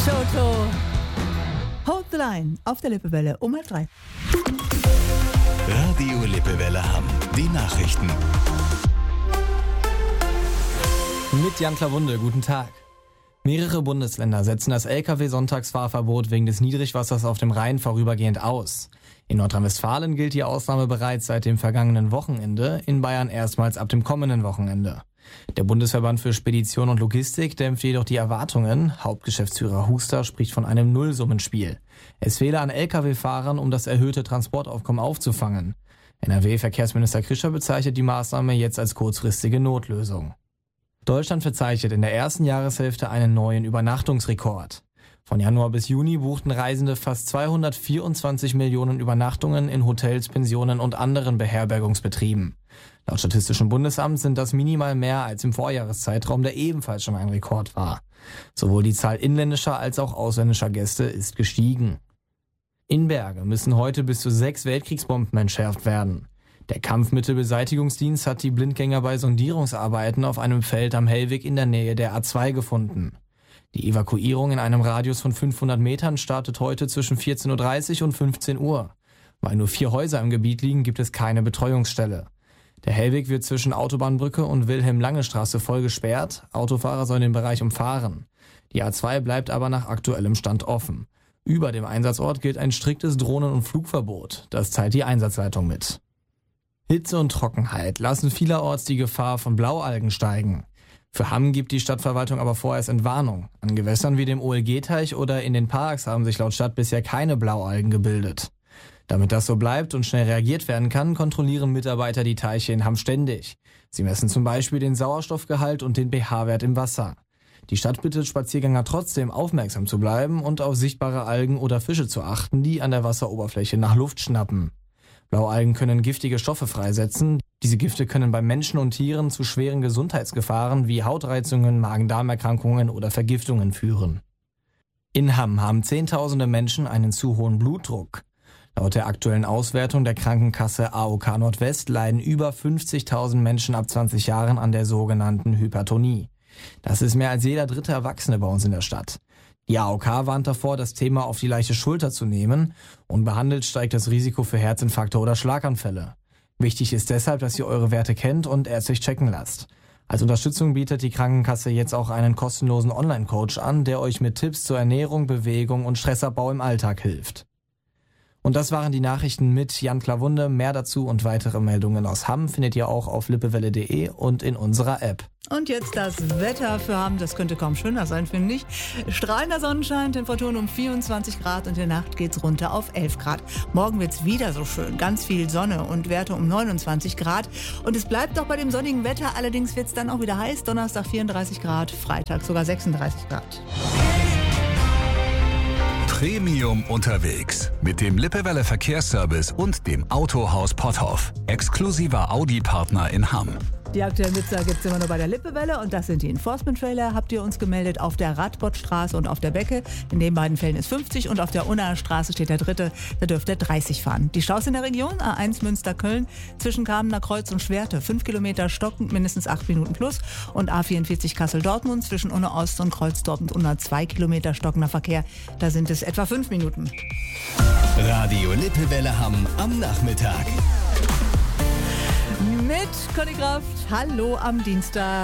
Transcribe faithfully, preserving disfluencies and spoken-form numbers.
Toto. Hold the line auf der Lippewelle um halb drei. Radio Lippewelle Hamm. Die Nachrichten. Mit Jan Klawunde, guten Tag. Mehrere Bundesländer setzen das L K W-Sonntagsfahrverbot wegen des Niedrigwassers auf dem Rhein vorübergehend aus. In Nordrhein-Westfalen gilt die Ausnahme bereits seit dem vergangenen Wochenende, in Bayern erstmals ab dem kommenden Wochenende. Der Bundesverband für Spedition und Logistik dämpft jedoch die Erwartungen. Hauptgeschäftsführer Huster spricht von einem Nullsummenspiel. Es fehle an L K W-Fahrern, um das erhöhte Transportaufkommen aufzufangen. N R W-Verkehrsminister Krischer bezeichnet die Maßnahme jetzt als kurzfristige Notlösung. Deutschland verzeichnet in der ersten Jahreshälfte einen neuen Übernachtungsrekord. Von Januar bis Juni buchten Reisende fast zweihundertvierundzwanzig Millionen Übernachtungen in Hotels, Pensionen und anderen Beherbergungsbetrieben. Laut Statistischem Bundesamt sind das minimal mehr als im Vorjahreszeitraum, der ebenfalls schon ein Rekord war. Sowohl die Zahl inländischer als auch ausländischer Gäste ist gestiegen. In Berge müssen heute bis zu sechs Weltkriegsbomben entschärft werden. Der Kampfmittelbeseitigungsdienst hat die Blindgänger bei Sondierungsarbeiten auf einem Feld am Hellwig in der Nähe der A zwei gefunden. Die Evakuierung in einem Radius von fünfhundert Metern startet heute zwischen vierzehn Uhr dreißig und fünfzehn Uhr. Weil nur vier Häuser im Gebiet liegen, gibt es keine Betreuungsstelle. Der Hellweg wird zwischen Autobahnbrücke und Wilhelm-Lange-Straße voll gesperrt. Autofahrer sollen den Bereich umfahren. Die A zwei bleibt aber nach aktuellem Stand offen. Über dem Einsatzort gilt ein striktes Drohnen- und Flugverbot. Das teilt die Einsatzleitung mit. Hitze und Trockenheit lassen vielerorts die Gefahr von Blaualgen steigen. Für Hamm gibt die Stadtverwaltung aber vorerst Entwarnung. An Gewässern wie dem O L G-Teich oder in den Parks haben sich laut Stadt bisher keine Blaualgen gebildet. Damit das so bleibt und schnell reagiert werden kann, kontrollieren Mitarbeiter die Teiche in Hamm ständig. Sie messen zum Beispiel den Sauerstoffgehalt und den pH-Wert im Wasser. Die Stadt bittet Spaziergänger trotzdem, aufmerksam zu bleiben und auf sichtbare Algen oder Fische zu achten, die an der Wasseroberfläche nach Luft schnappen. Blaualgen können giftige Stoffe freisetzen. Diese Gifte können bei Menschen und Tieren zu schweren Gesundheitsgefahren wie Hautreizungen, Magen-Darm-Erkrankungen oder Vergiftungen führen. In Hamm haben Zehntausende Menschen einen zu hohen Blutdruck. Laut der aktuellen Auswertung der Krankenkasse A O K Nordwest leiden über fünfzigtausend Menschen ab zwanzig Jahren an der sogenannten Hypertonie. Das ist mehr als jeder dritte Erwachsene bei uns in der Stadt. Die A O K warnt davor, das Thema auf die leichte Schulter zu nehmen. Unbehandelt steigt das Risiko für Herzinfarkte oder Schlaganfälle. Wichtig ist deshalb, dass ihr eure Werte kennt und ärztlich checken lasst. Als Unterstützung bietet die Krankenkasse jetzt auch einen kostenlosen Online-Coach an, der euch mit Tipps zur Ernährung, Bewegung und Stressabbau im Alltag hilft. Und das waren die Nachrichten mit Jan Klawunde. Mehr dazu und weitere Meldungen aus Hamm findet ihr auch auf lippewelle punkt de und in unserer App. Und jetzt das Wetter für Hamm. Das könnte kaum schöner sein, finde ich. Strahlender Sonnenschein, Temperaturen um vierundzwanzig Grad und in der Nacht geht's runter auf elf Grad. Morgen wird's wieder so schön. Ganz viel Sonne und Werte um neunundzwanzig Grad. Und es bleibt auch bei dem sonnigen Wetter. Allerdings wird's dann auch wieder heiß. Donnerstag vierunddreißig Grad, Freitag sogar sechsunddreißig Grad. Premium unterwegs mit dem Lippewelle Verkehrsservice und dem Autohaus Potthoff. Exklusiver Audi-Partner in Hamm. Die aktuellen Witzer gibt es immer nur bei der Lippewelle und das sind die Enforcement-Trailer. Habt ihr uns gemeldet auf der Radbottstraße und auf der Becke. In den beiden Fällen ist fünfzig und auf der Unnaer Straße steht der dritte, da dürft ihr dreißig fahren. Die Staus in der Region, A eins Münster-Köln, zwischen Kamener Kreuz und Schwerte, fünf Kilometer stockend, mindestens acht Minuten plus. Und A vierundvierzig Kassel-Dortmund, zwischen Unna Ost und Kreuz Dortmund-Unna, zwei Kilometer stockender Verkehr, da sind es etwa fünf Minuten. Radio Lippewelle Hamm am Nachmittag. Mit Conny Kraft, hallo am Dienstag.